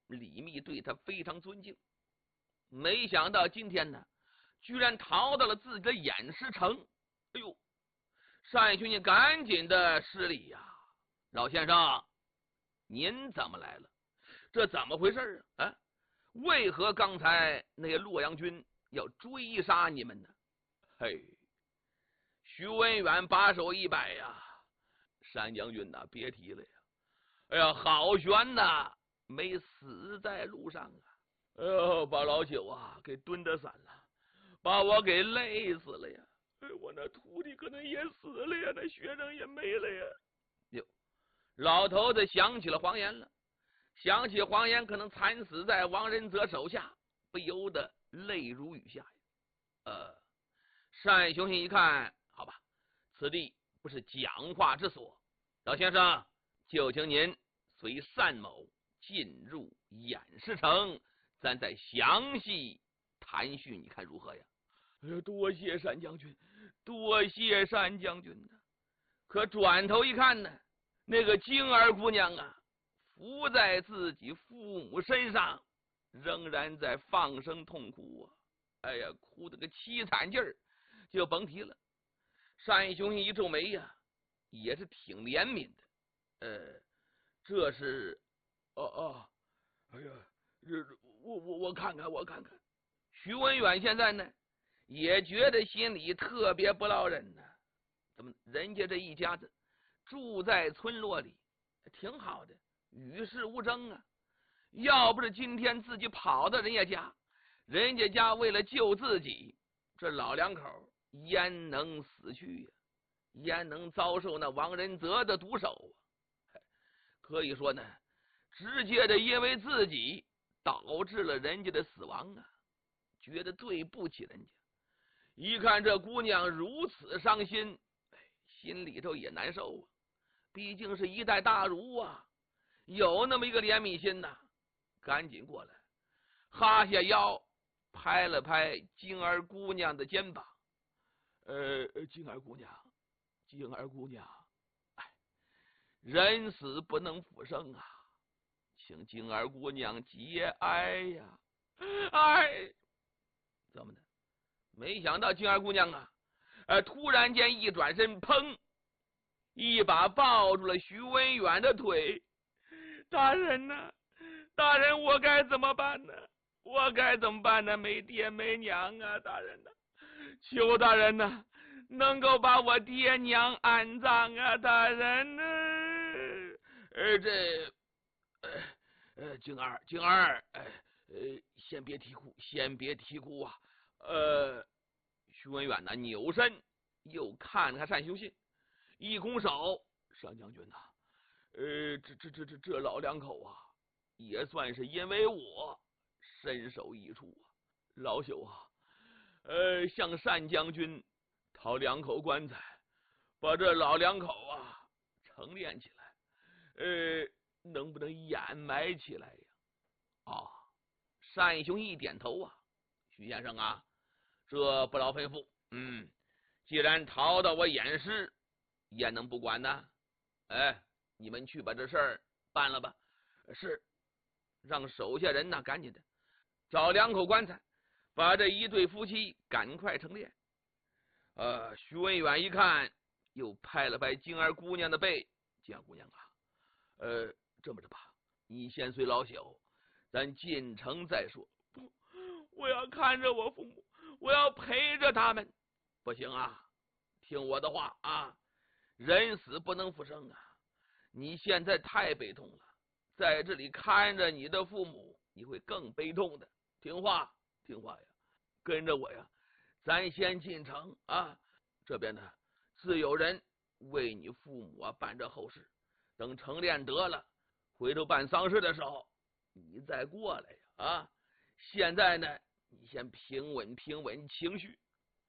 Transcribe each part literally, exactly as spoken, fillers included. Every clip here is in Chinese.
李密对他非常尊敬。没想到今天呢，居然逃到了自己的偃师城。哎呦，单兄弟赶紧的施礼呀、啊！老先生，您怎么来了？这怎么回事啊？啊，为何刚才那些洛阳军要追杀你们呢？嘿，徐文远把手一摆呀，单将军呐，别提了呀！哎呀，好悬呐，没死在路上啊！哎呦，把老九啊给蹲着散了，把我给累死了呀！哎，我那徒弟可能也死了呀，那学生也没了呀！哟，老头子想起了黄岩了，想起黄岩可能惨死在王仁泽手下，不由得泪如雨下呀。呃，单雄信一看，好吧，此地不是讲话之所，老先生，就请您随单某进入偃师城，咱再详细谈叙，你看如何呀？哎呀，多谢单将军，多谢单将军呐！可转头一看呢，那个晶儿姑娘啊，伏在自己父母身上，仍然在放声痛哭啊！哎呀，哭得个凄惨劲儿，就甭提了。单雄信一皱眉呀、啊，也是挺怜悯的。呃，这是，哦哦，哎呀，这我我我看看，我看看。徐文远现在呢，也觉得心里特别不落忍呢。怎么人家这一家子住在村落里，挺好的，与世无争啊。要不是今天自己跑到人家家，人家家为了救自己，这老两口焉能死去呀、啊？焉能遭受那王仁泽的毒手啊？可以说呢，直接的因为自己导致了人家的死亡啊，觉得对不起人家。一看这姑娘如此伤心，心里头也难受啊。毕竟是一代大儒啊，有那么一个怜悯心呐、啊，赶紧过来，哈下腰，拍了拍晶儿姑娘的肩膀。呃，晶儿姑娘，晶儿姑娘，哎，人死不能复生啊，请晶儿姑娘节哀呀！哎，怎么的？没想到晶儿姑娘啊，呃，突然间一转身，砰，一把抱住了徐文远的腿。大人呐，大人，我该怎么办呢？我该怎么办呢？没爹没娘啊，大人呐，求大人呐，能够把我爹娘安葬啊，大人呢？呃，这，呃呃，晶儿，晶儿，呃呃，先别啼哭，先别啼哭啊。呃，徐文远呢，扭身又看了看单雄信，一拱手，单将军呐、啊，呃，这这这这这老两口啊，也算是因为我身首异处啊。老朽啊，呃，向单将军讨两口棺材，把这老两口啊成殓起来，呃，能不能掩埋起来呀？啊，单雄一点头啊，徐先生啊，这不劳吩咐。嗯，既然逃到我偃师，焉能不管呢？哎，你们去把这事儿办了吧。是，让手下人呢赶紧的找两口棺材，把这一对夫妻赶快成殓。呃，徐文远一看，又拍了拍晶儿姑娘的背，晶儿姑娘啊，呃，这么着吧，你先随老朽，咱进城再说。不，我要看着我父母，我要陪着他们。不行啊，听我的话啊，人死不能复生啊！你现在太悲痛了，在这里看着你的父母，你会更悲痛的。听话，听话呀，跟着我呀，咱先进城啊。这边呢，自有人为你父母啊办这后事。等成殓得了，回头办丧事的时候，你再过来呀啊！现在呢，你先平稳平稳情绪。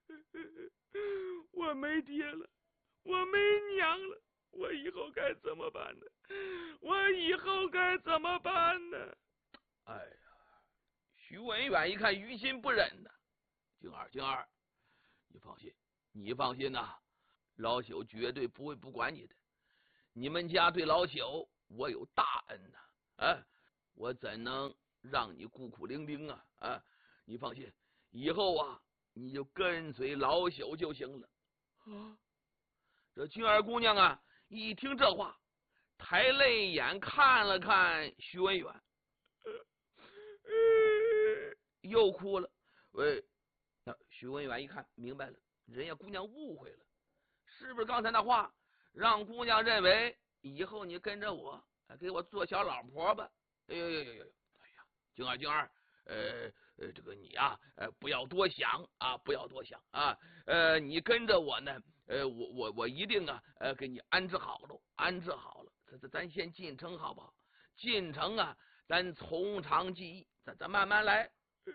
我没爹了，我没娘了，我以后该怎么办呢？我以后该怎么办呢？哎呀，徐文远一看于心不忍呐，晶儿，晶儿，你放心，你放心呐、啊，老朽绝对不会不管你的。你们家对老朽我有大恩呐、啊，啊， 我怎能让你孤苦伶仃啊？啊，你放心，以后啊，你就跟随老朽就行了。啊，这君儿姑娘啊，一听这话，抬泪眼看了看徐文远，又哭了。喂，那徐文远一看明白了，人家姑娘误会了，是不是刚才那话让姑娘认为以后你跟着我，给我做小老婆吧？哎呦呦呦呦！哎呀，静儿静儿，呃呃，这个你啊，呃，不要多想啊，不要多想啊，呃，你跟着我呢，呃，我我我一定啊，呃，给你安置好了，安置好了。咱咱咱先进城好不好？进城啊，咱从长计议，咱咱慢慢来。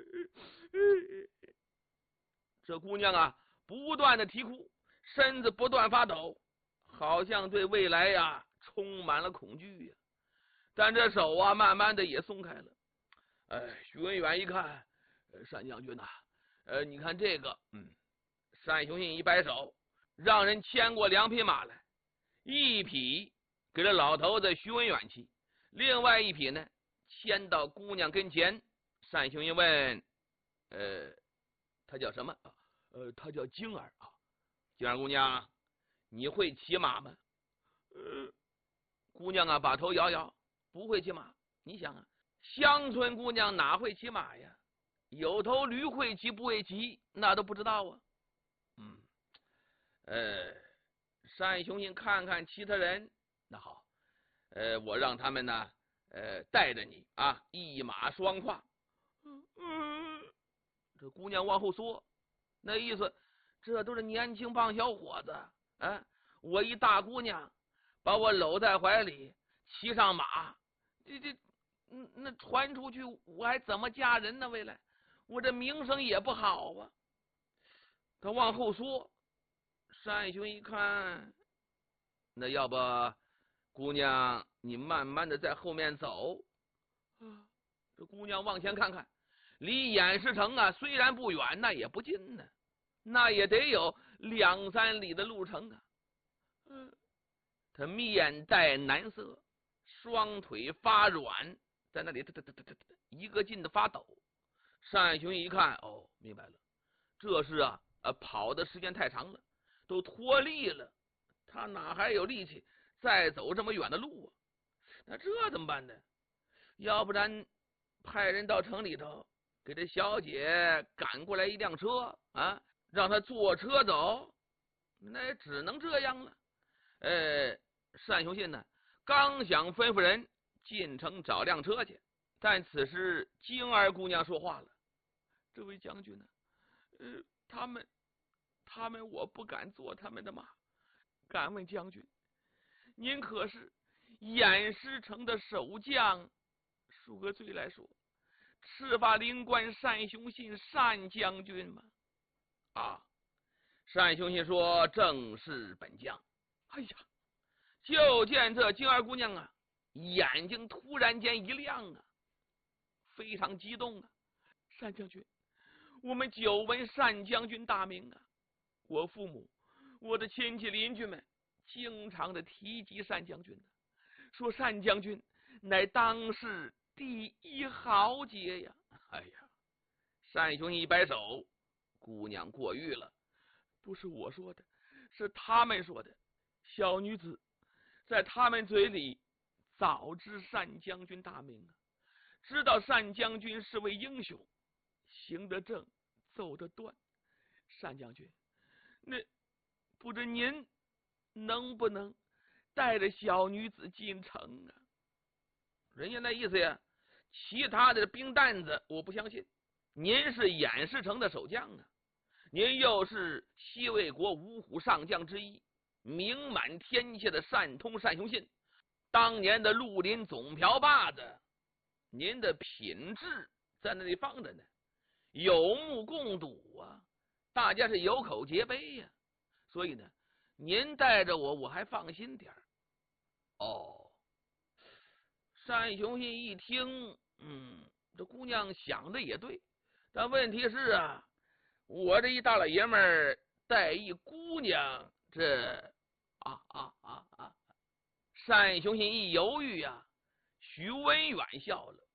这姑娘啊，不断的啼哭，身子不断发抖，好像对未来呀充满了恐惧呀。但这手啊，慢慢的也松开了。哎，徐文远一看，单将军呐、啊，呃，你看这个，嗯，单雄信一摆手，让人牵过两匹马来，一匹给这老头子徐文远骑，另外一匹呢牵到姑娘跟前。单雄信问：“呃，他叫什么？呃，他叫晶儿啊。晶儿姑娘，你会骑马吗？”呃，姑娘啊，把头摇摇，不会骑马。你想啊，乡村姑娘哪会骑马呀？有头驴会骑不会骑，那都不知道啊。嗯，呃，单雄信看看其他人，那好，呃，我让他们呢，呃，带着你啊，一马双跨。嗯，这姑娘往后缩，那意思，这都是年轻棒小伙子，啊，我一大姑娘，把我搂在怀里，骑上马，这这，嗯，那传出去，我还怎么嫁人呢？未来，我这名声也不好啊。他往后缩，单雄一看，那要不，姑娘你慢慢的在后面走。啊，这姑娘往前看看，离偃师城啊，虽然不远，那也不近呢，那也得有两三里的路程啊。嗯，他面带难色，双腿发软，在那里哒哒哒哒哒哒一个劲的发抖。单雄一看，哦，明白了，这是啊，呃，跑的时间太长了，都脱力了，他哪还有力气再走这么远的路啊？那这怎么办呢？要不然派人到城里头给这小姐赶过来一辆车啊，让她坐车走，那也只能这样了。呃，单雄信呢，刚想吩咐人进城找辆车去，但此时晶儿姑娘说话了：“这位将军呢、啊，呃，他们，他们我不敢坐他们的马。敢问将军，您可是偃师城的守将？恕个罪来说，赤发灵官单雄信单将军吗？”啊，单雄信说：“正是本将。”哎呀，就见这晶儿姑娘啊，眼睛突然间一亮啊，非常激动啊！单将军，我们久闻单将军大名啊，我父母、我的亲戚邻居们经常的提及单将军呢、啊，说单将军乃当世第一豪杰呀！哎呀，单雄一摆手，姑娘过誉了，不是我说的，是他们说的。小女子在他们嘴里早知单将军大名啊，知道单将军是位英雄，行得正，走得端。单将军，那不知您能不能带着小女子进城啊？人家那意思呀，其他的兵担子我不相信，您是偃师城的守将啊，您又是西魏国五虎上将之一，名满天下的单通单雄信，当年的绿林总瓢把子，您的品质在那里放着呢，有目共睹啊，大家是有口皆碑呀、啊，所以呢，您带着我，我还放心点儿。哦，单雄信一听，嗯，这姑娘想的也对，但问题是啊，我这一大老爷们儿带一姑娘，这啊啊啊啊！单雄信一犹豫呀、啊，徐文远笑了：“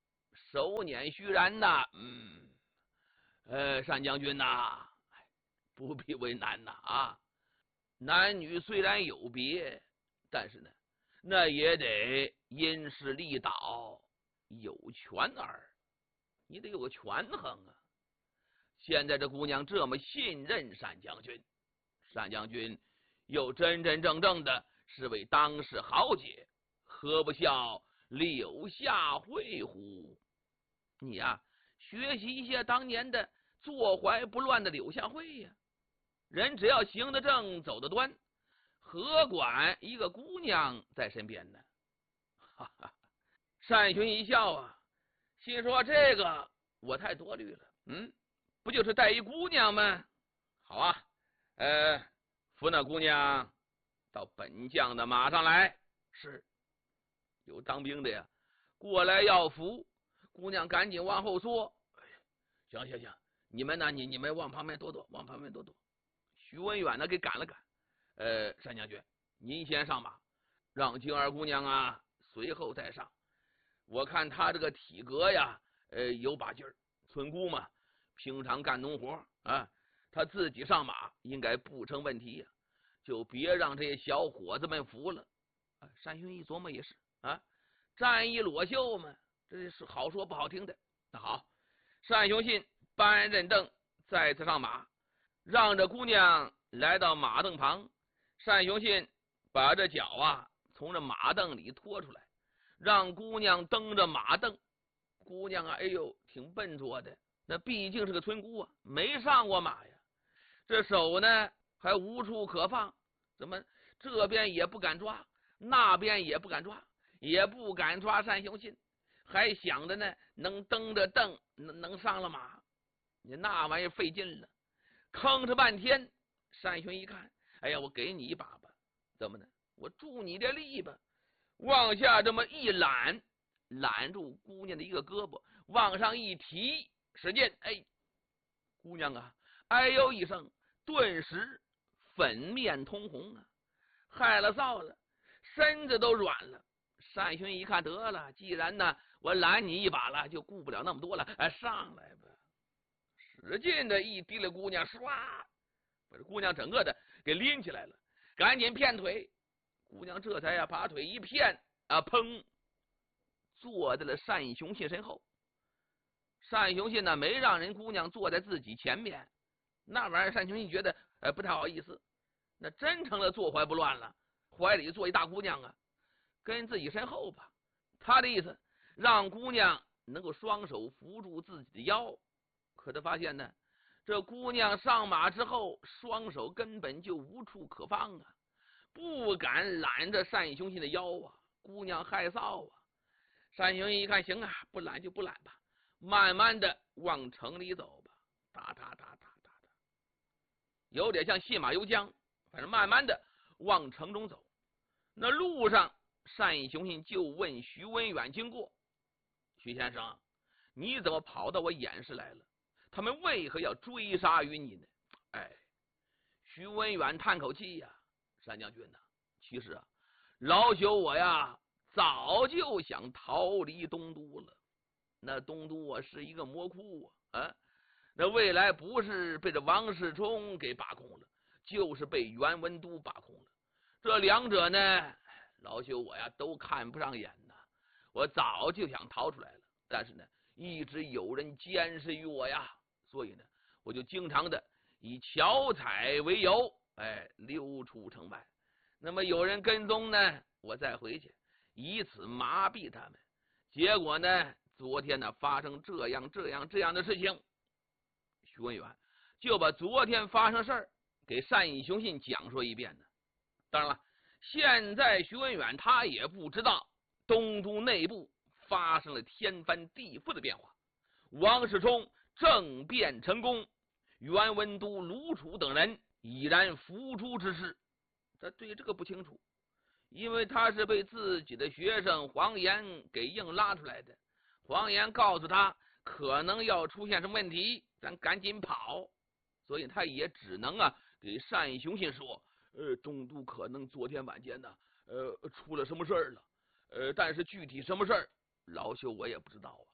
手捻须髯呐，嗯，呃，单将军呐，不必为难呐啊！男女虽然有别，但是呢，那也得因势利导，有权而你得有个权衡啊。现在这姑娘这么信任单将军，单将军又真真正正的是为当世豪杰，何不效柳下惠乎？你呀、啊，学习一些当年的坐怀不乱的柳下惠呀。人只要行得正，走得端，何管一个姑娘在身边呢？哈哈，单雄一笑啊，心说这个我太多虑了。嗯，不就是带一姑娘吗？好啊，呃，扶那姑娘到本将的马上来。是，有当兵的呀，过来要扶。姑娘赶紧往后缩。行行行，你们呢？你你们往旁边躲躲，往旁边躲躲。徐文远呢，给赶了赶。呃，单将军，您先上马，让静儿姑娘啊随后再上。我看她这个体格呀，呃，有把劲儿。村姑嘛，平常干农活啊，她自己上马应该不成问题呀、啊，就别让这些小伙子们服了。啊，单雄一琢磨也是啊，战衣裸袖嘛，这是好说不好听的。那好，单雄信搬认凳，再次上马，让这姑娘来到马凳旁。单雄信把这脚啊从这马凳里拖出来，让姑娘蹬着马凳。姑娘啊，哎呦，挺笨拙的，那毕竟是个村姑啊，没上过马呀。这手呢还无处可放，怎么这边也不敢抓，那边也不敢抓，也不敢抓单雄信，还想着呢能蹬着蹬，能能上了马。你那玩意儿费劲了，吭哧半天。单雄一看，哎呀，我给你一把吧，怎么呢？我助你这力吧。往下这么一揽，揽住姑娘的一个胳膊，往上一提，使劲，哎，姑娘啊，哎呦一声，顿时粉面通红啊，害了臊了，身子都软了。单雄一看，得了，既然呢我揽你一把了，就顾不了那么多了，哎，上来吧。使劲的一提了姑娘，唰，把这姑娘整个的给拎起来了，赶紧骗腿。姑娘这才呀把腿一骗啊，砰，坐在了单雄信身后。单雄信呢没让人姑娘坐在自己前面，那玩意儿单雄信觉得呃不太好意思，那真成了坐怀不乱了，怀里坐一大姑娘啊，跟自己身后吧。他的意思让姑娘能够双手扶住自己的腰，可他发现呢，这姑娘上马之后，双手根本就无处可放啊，不敢揽着单雄信的腰啊，姑娘害臊啊。单雄信一看，行啊，不揽就不揽吧，慢慢的往城里走吧，哒哒哒哒哒哒，有点像戏马游江，反正慢慢的往城中走。那路上，单雄信就问徐文远经过：“徐先生，你怎么跑到我偃师来了？他们为何要追杀于你呢？”哎，徐文远叹口气呀、啊，单将军呐、啊，其实啊，老朽我呀，早就想逃离东都了。那东都啊是一个魔窟啊，啊，那未来不是被这王世充给把控了，就是被袁文都把控了。这两者呢，老朽我呀都看不上眼呐。我早就想逃出来了，但是呢，一直有人监视于我呀，所以呢，我就经常的以巧采为由，哎，溜出城外。那么有人跟踪呢，我再回去，以此麻痹他们。结果呢，昨天呢发生这样这样这样的事情。徐文远就把昨天发生事儿给单雄信讲述一遍呢。当然了，现在徐文远他也不知道东都内部发生了天翻地覆的变化，王世充政变成功，袁文都、卢楚等人已然伏诛之事。他对这个不清楚，因为他是被自己的学生黄岩给硬拉出来的。黄岩告诉他可能要出现什么问题，咱赶紧跑，所以他也只能啊给单雄信说，呃，东都可能昨天晚间呢，呃，出了什么事儿了，呃，但是具体什么事儿，老朽我也不知道啊。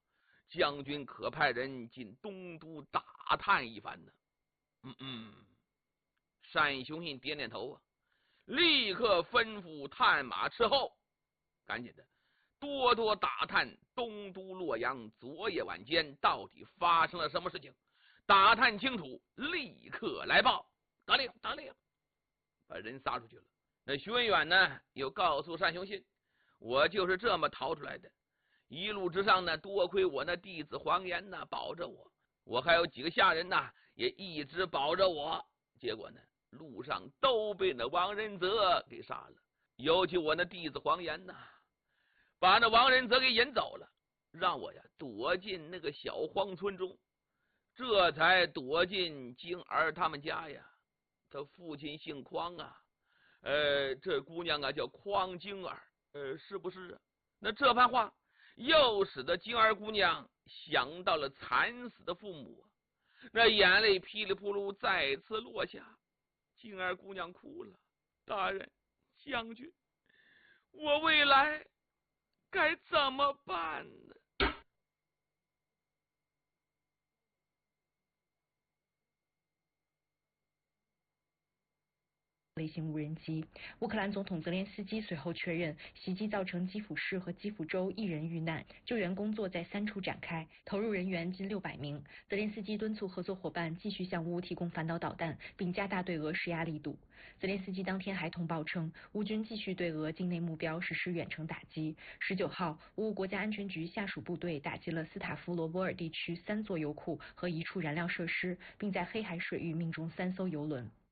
将军可派人进东都打探一番呢。嗯嗯，单雄信点点头啊，立刻吩咐探马斥候，赶紧的多多打探东都洛阳昨夜晚间到底发生了什么事情，打探清楚，立刻来报。得令，得令，把人撒出去了。那徐文远呢，又告诉单雄信，我就是这么逃出来的。一路之上呢，多亏我那弟子黄岩呢保着我，我还有几个下人呢也一直保着我。结果呢，路上都被那王仁泽给杀了，尤其我那弟子黄岩呐，把那王仁泽给引走了，让我呀躲进那个小荒村中，这才躲进晶儿他们家呀。他父亲姓匡啊，呃，这姑娘啊叫匡晶儿，呃，是不是啊？那这番话又使得晶儿姑娘想到了惨死的父母啊，那眼泪噼里扑噜再次落下。晶儿姑娘哭了，大人，将军，我未来该怎么办呢？ 类型无人机。乌克兰总统泽连斯基随后确认，袭击造成基辅市和基辅州一人遇难，救援工作在三处展开，投入人员近六百名。泽连斯基敦促合作伙伴继续向乌提供反导导弹，并加大对俄施压力度。泽连斯基当天还通报称，乌军继续对俄境内目标实施远程打击。十九号，乌国家安全局下属部队打击了斯塔夫罗波尔地区三座油库和一处燃料设施，并在黑海水域命中三艘油轮。